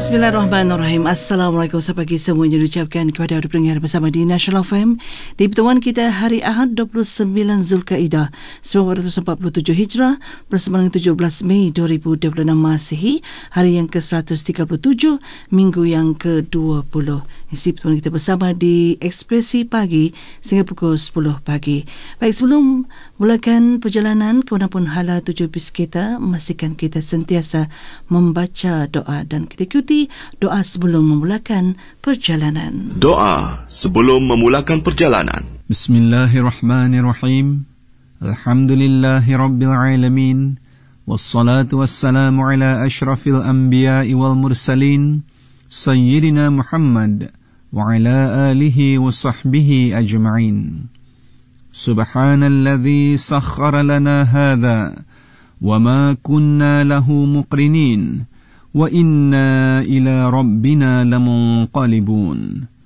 Bismillahirrahmanirrahim. Assalamualaikum, selamat pagi semuanya diucapkan kepada pendengar bersama di National FM di pertemuan kita hari Ahad 29 Zulkaidah 1447 Hijrah bersama dengan 17 Mei 2026 Masihi, hari yang ke-137, minggu yang ke-20. Isi pertemuan kita bersama di Ekspresi Pagi sehingga pukul 10 pagi. Baik, sebelum mulakan perjalanan kemanapun hala tuju bis kita, memastikan kita sentiasa membaca doa dan kita ikuti doa sebelum memulakan perjalanan. Doa sebelum memulakan perjalanan. Bismillahirrahmanirrahim. Alhamdulillahi Rabbil Alamin. Wassalatu wassalamu ala ashrafil anbiya'i wal mursalin. Sayyidina Muhammad wa ala alihi wa sahbihi ajma'in. Subhanalladzi sakhkhara lana hadha wa ma kunna lahu muqrinin. وَإِنَّا إِلَى رَبِّنَا لَمُنْقَلِبُونَ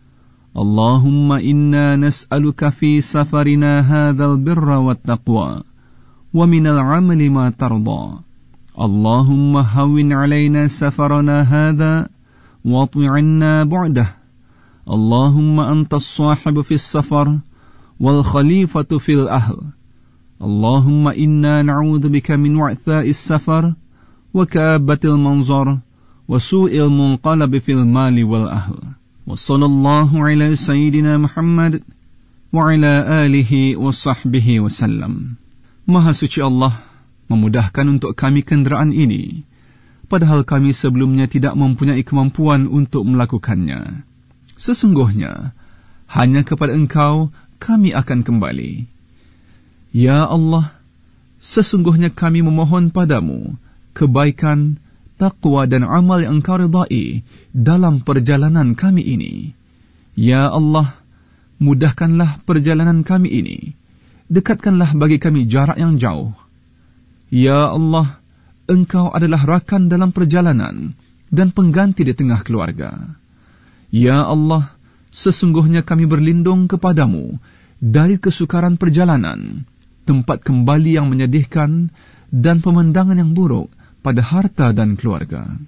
اللهم إنا نسألك في سفرنا هذا البر والتقوى ومن العمل ما ترضى اللهم هون علينا سفرنا هذا واطو عنا بعده اللهم أنت الصاحب في السفر والخليفة في الأهل اللهم إنا نعوذ بك من وعثاء السفر وكآبة المنظر وسوء المنقلب في المال والأهل وصلى الله على سيدنا محمد وعلى آله وصحبه وسلم. Maha suci Allah memudahkan untuk kami kenderaan ini, padahal kami sebelumnya tidak mempunyai kemampuan untuk melakukannya. Sesungguhnya hanya kepada Engkau kami akan kembali. Ya Allah, sesungguhnya kami memohon padamu kebaikan, taqwa dan amal yang Engkau ridai dalam perjalanan kami ini. Ya Allah, mudahkanlah perjalanan kami ini. Dekatkanlah bagi kami jarak yang jauh. Ya Allah, Engkau adalah rakan dalam perjalanan dan pengganti di tengah keluarga. Ya Allah, sesungguhnya kami berlindung kepadamu dari kesukaran perjalanan, tempat kembali yang menyedihkan dan pemandangan yang buruk pada harta dan keluarga.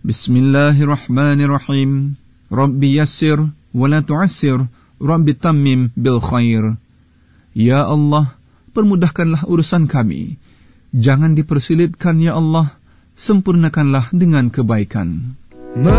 Bismillahirrahmanirrahim. Rabbi yassir wa la tu'assir, Rabbi tammim bil khair. Ya Allah, permudahkanlah urusan kami. Jangan dipersulitkan ya Allah, sempurnakanlah dengan kebaikan.